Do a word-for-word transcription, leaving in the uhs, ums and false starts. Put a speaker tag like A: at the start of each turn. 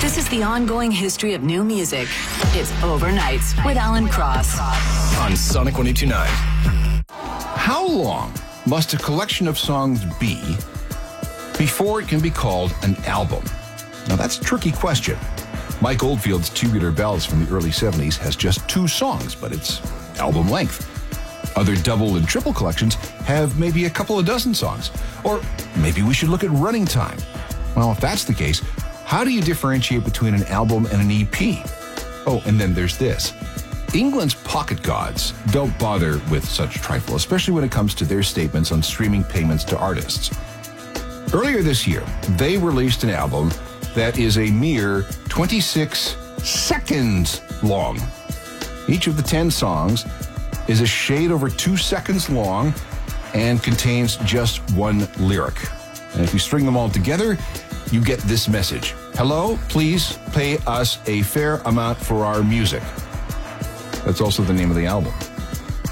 A: This is the ongoing history of new music. It's Overnight with Alan Cross.
B: On Sonic one oh two point nine.
C: How long must a collection of songs be before it can be called an album? Now, that's a tricky question. Mike Oldfield's Tubular Bells from the early seventies has just two songs, but it's album length. Other double and triple collections have maybe a couple of dozen songs. Or maybe we should look at running time. Well, if that's the case, how do you differentiate between an album and an E P? Oh, and then there's this. England's pocket gods don't bother with such trifle, especially when it comes to their statements on streaming payments to artists. Earlier this year, they released an album that is a mere twenty-six seconds long. Each of the ten songs is a shade over two seconds long and contains just one lyric. And if you string them all together, you get this message. Hello, please pay us a fair amount for our music. That's also the name of the album.